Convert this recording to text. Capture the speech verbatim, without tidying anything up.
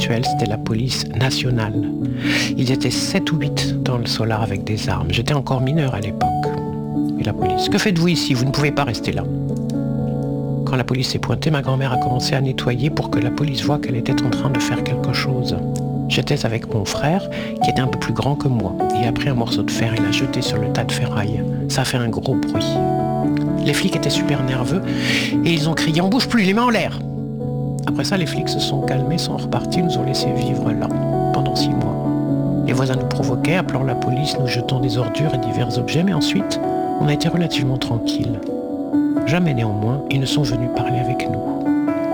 habituelle, c'était la police nationale. Ils étaient sept ou huit dans le solar avec des armes. J'étais encore mineur à l'époque. Et la police, que faites-vous ici? Vous ne pouvez pas rester là. Quand la police s'est pointée, ma grand-mère a commencé à nettoyer pour que la police voie qu'elle était en train de faire quelque chose. J'étais avec mon frère, qui était un peu plus grand que moi. Il a pris un morceau de fer et l'a jeté sur le tas de ferraille. Ça a fait un gros bruit. Les flics étaient super nerveux et ils ont crié « On bouge plus, les mains en l'air !» Après ça, les flics se sont calmés, sont repartis, nous ont laissé vivre là, pendant six mois. Les voisins nous provoquaient, appelant la police, nous jetant des ordures et divers objets, mais ensuite, on a été relativement tranquille. Jamais néanmoins, ils ne sont venus parler avec nous.